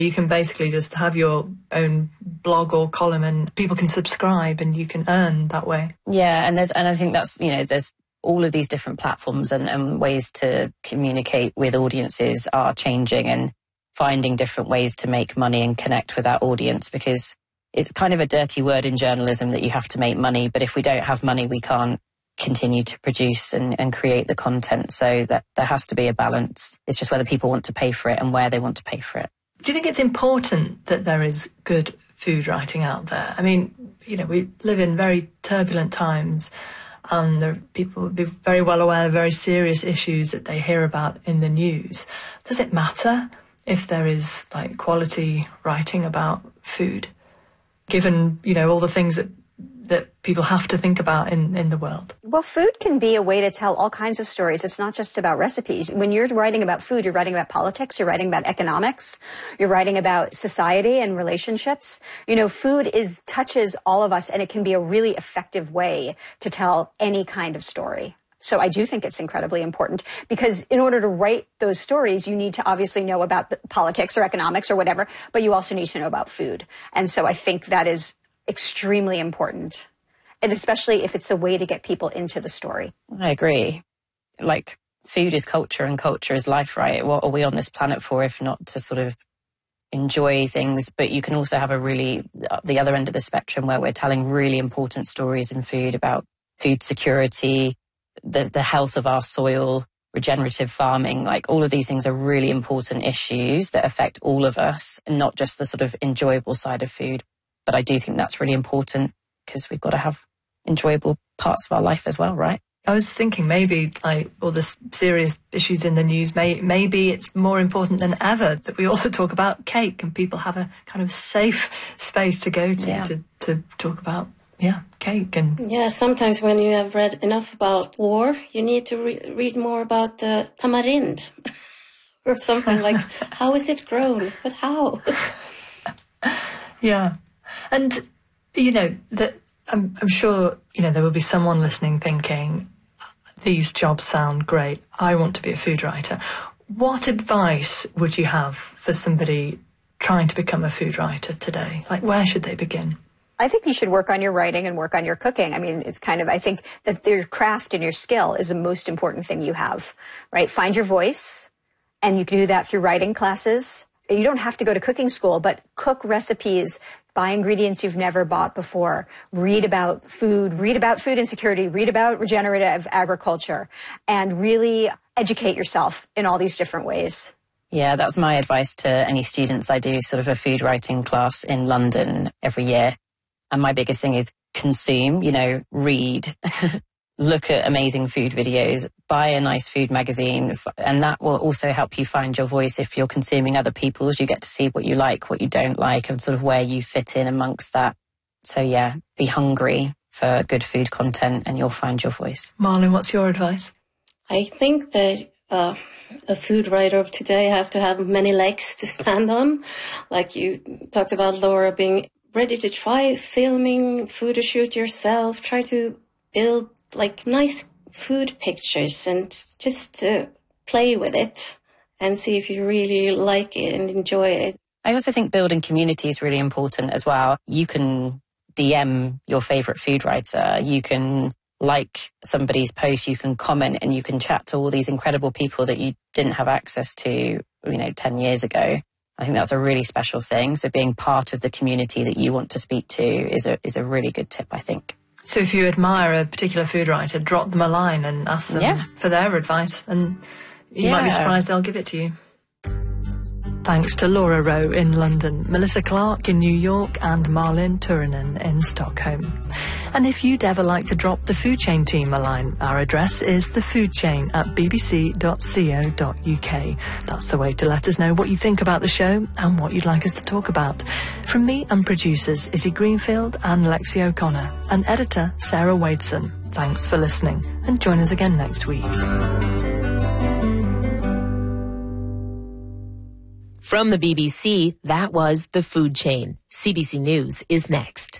You can basically just have your own blog or column and people can subscribe and you can earn that way. Yeah, and I think that's, there's all of these different platforms and ways to communicate with audiences are changing and finding different ways to make money and connect with that audience, because it's kind of a dirty word in journalism that you have to make money, but if we don't have money, we can't continue to produce and create the content. So that there has to be a balance. It's just whether people want to pay for it and where they want to pay for it. Do you think it's important that there is good food writing out there? I mean, we live in very turbulent times and people would be very well aware of very serious issues that they hear about in the news. Does it matter if there is quality writing about food, given, all the things that people have to think about in the world? Well, food can be a way to tell all kinds of stories. It's not just about recipes. When you're writing about food, you're writing about politics, you're writing about economics, you're writing about society and relationships. Food touches all of us, and it can be a really effective way to tell any kind of story. So I do think it's incredibly important, because in order to write those stories, you need to obviously know about the politics or economics or whatever, but you also need to know about food. And so I think that is extremely important, and especially if it's a way to get people into the story. I agree. Food is culture and culture is life, right? What are we on this planet for if not to sort of enjoy things? But you can also have the other end of the spectrum where we're telling really important stories in food about food security, the health of our soil, regenerative farming. All of these things are really important issues that affect all of us, and not just the sort of enjoyable side of food. But I do think that's really important, because we've got to have enjoyable parts of our life as well, right? I was thinking maybe all the serious issues in the news, maybe it's more important than ever that we also talk about cake and people have a kind of safe space to go to talk about cake. And sometimes when you have read enough about war, you need to read more about tamarind or something like, how is it grown? But how? Yeah. And, that I'm sure, there will be someone listening thinking, these jobs sound great. I want to be a food writer. What advice would you have for somebody trying to become a food writer today? Where should they begin? I think you should work on your writing and work on your cooking. I mean, I think that your craft and your skill is the most important thing you have, right? Find your voice, and you can do that through writing classes. You don't have to go to cooking school, but cook recipes, buy ingredients you've never bought before, read about food insecurity, read about regenerative agriculture, and really educate yourself in all these different ways. Yeah, that's my advice to any students. I do sort of a food writing class in London every year. And my biggest thing is consume, read, look at amazing food videos, buy a nice food magazine, and that will also help you find your voice. If you're consuming other people's, you get to see what you like, what you don't like, and sort of where you fit in amongst that. So yeah, be hungry for good food content and you'll find your voice. Marlin, what's your advice? I think that a food writer of today have to have many legs to stand on. Like you talked about, Laura, being ready to try filming, photo shoot yourself, try to build nice food pictures and just play with it and see if you really like it and enjoy it. I also think building community is really important as well. You can DM your favorite food writer, you can like somebody's post, you can comment, and you can chat to all these incredible people that you didn't have access to, 10 years ago. I think that's a really special thing. So being part of the community that you want to speak to is a really good tip, I think. So if you admire a particular food writer, drop them a line and ask them for their advice, and you might be surprised they'll give it to you. Thanks to Laura Rowe in London, Melissa Clark in New York, and Marlin Turunen in Stockholm. And if you'd ever like to drop the Food Chain team a line, our address is thefoodchain@bbc.co.uk. That's the way to let us know what you think about the show and what you'd like us to talk about. From me and producers Izzy Greenfield and Lexi O'Connor, and editor Sarah Wadeson. Thanks for listening, and join us again next week. From the BBC, that was The Food Chain. CBC News is next.